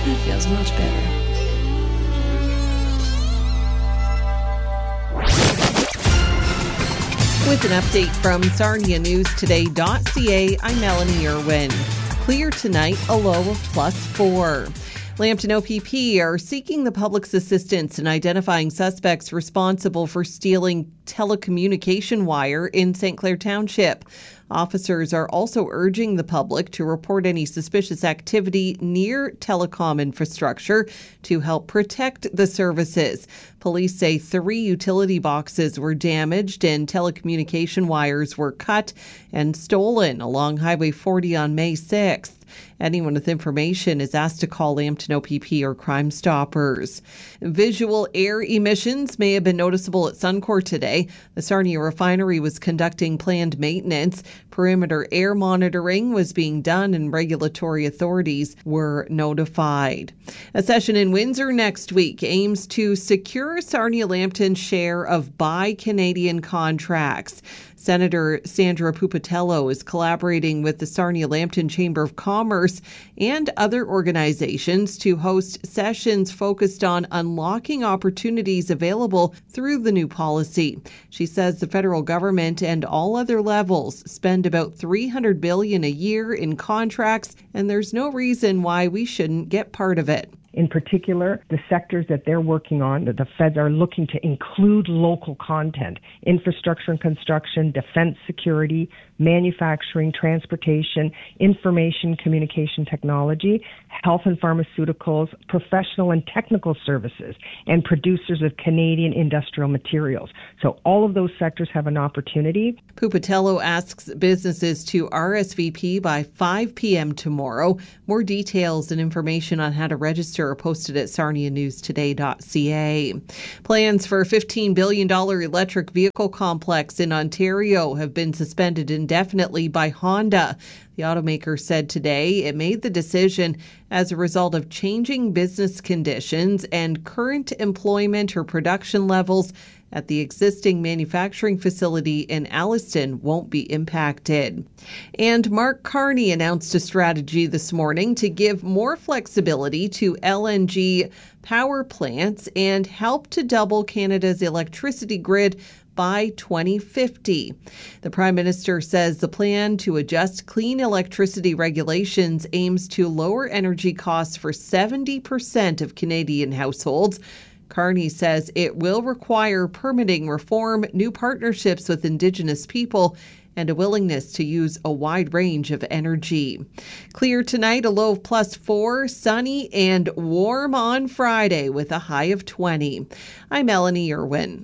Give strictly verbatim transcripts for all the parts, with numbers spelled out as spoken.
That feels much better. With an update from Sarnia News Today dot C A, I'm Melanie Irwin. Clear tonight, a low of plus four. Lambton O P P are seeking the public's assistance in identifying suspects responsible for stealing telecommunication wire in Saint Clair Township. Officers are also urging the public to report any suspicious activity near telecom infrastructure to help protect the services. Police say three utility boxes were damaged and telecommunication wires were cut and stolen along Highway forty on May sixth. Anyone with information is asked to call Lambton O P P or Crime Stoppers. Visual air emissions may have been noticeable at Suncor today. The Sarnia refinery was conducting planned maintenance. Perimeter air monitoring was being done and regulatory authorities were notified. A session in Windsor next week aims to secure Sarnia-Lambton's share of Buy Canadian contracts. Senator Sandra Pupatello is collaborating with the Sarnia-Lambton Chamber of Commerce and other organizations to host sessions focused on unlocking opportunities available through the new policy. She says the federal government and all other levels spend about three hundred billion dollars a year in contracts, and there's no reason why we shouldn't get part of it. In particular, the sectors that they're working on, that the feds are looking to include local content, infrastructure and construction, defense security, manufacturing, transportation, information communication technology, health and pharmaceuticals, professional and technical services, and producers of Canadian industrial materials. So all of those sectors have an opportunity. Pupatello asks businesses to R S V P by five p.m. tomorrow. More details and information on how to register are posted at Sarnia News Today dot C A. Plans for a fifteen billion dollars electric vehicle complex in Ontario have been suspended indefinitely by Honda. The automaker said today it made the decision as a result of changing business conditions and current employment or production levels at the existing manufacturing facility in Alliston won't be impacted. And Mark Carney announced a strategy this morning to give more flexibility to L N G power plants and help to double Canada's electricity grid by twenty fifty. The Prime Minister says the plan to adjust clean electricity regulations aims to lower energy costs for seventy percent of Canadian households. Carney says it will require permitting reform, new partnerships with Indigenous people, and a willingness to use a wide range of energy. Clear tonight, a low of plus four, sunny and warm on Friday with a high of twenty. I'm Melanie Irwin.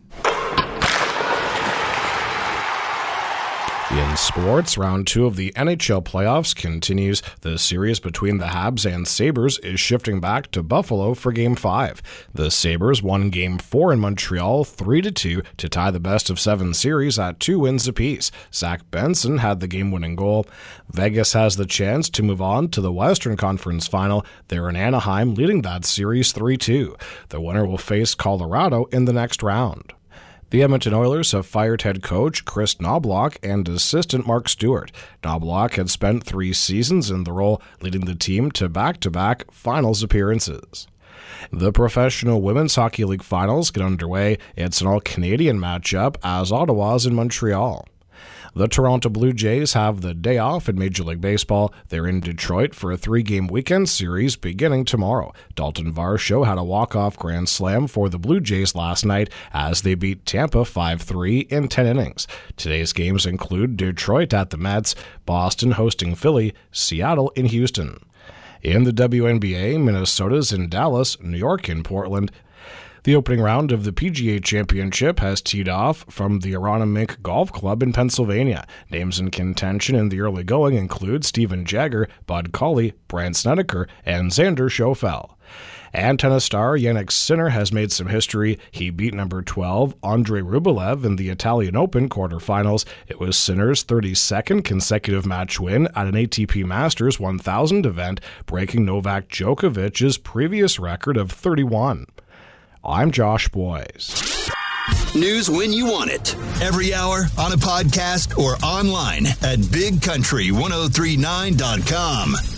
In sports, round two of the N H L playoffs continues. The series between the Habs and Sabres is shifting back to Buffalo for Game five. The Sabres won Game four in Montreal three to two to tie the best-of-seven series at two wins apiece. Zach Benson had the game-winning goal. Vegas has the chance to move on to the Western Conference Final. They're in Anaheim, leading that series three two. The winner will face Colorado in the next round. The Edmonton Oilers have fired head coach Chris Knoblauch and assistant Mark Stewart. Knoblauch had spent three seasons in the role, leading the team to back-to-back finals appearances. The Professional Women's Hockey League finals get underway. It's an all-Canadian matchup as Ottawa's in Montreal. The Toronto Blue Jays have the day off in Major League Baseball. They're in Detroit for a three-game weekend series beginning tomorrow. Dalton Varsho had a walk-off grand slam for the Blue Jays last night as they beat Tampa five three in ten innings. Today's games include Detroit at the Mets, Boston hosting Philly, Seattle in Houston. In the W N B A, Minnesota's in Dallas, New York in Portland. The opening round of the P G A Championship has teed off from the Arana Mink Golf Club in Pennsylvania. Names in contention in the early going include Steven Jagger, Bud Cauley, Brandt Snedeker, and Xander Schauffele. And tennis star Jannik Sinner has made some history. He beat number twelve, Andrei Rublev, in the Italian Open quarterfinals. It was Sinner's thirty-second consecutive match win at an A T P Masters one thousand event, breaking Novak Djokovic's previous record of thirty-one. I'm Josh Boyes. News when you want it. Every hour, on a podcast, or online at big country ten thirty-nine dot com.